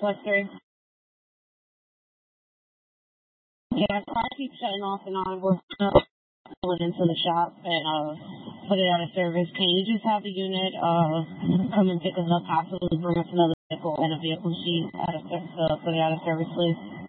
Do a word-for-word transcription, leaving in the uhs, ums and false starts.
plus three. Yeah, car keeps shutting off and on. We're going into the shop and uh, put it out of service. Can you just have the unit uh, come and pick us up, possibly bring us another vehicle and a vehicle sheet out of service, uh, put it out of service, please?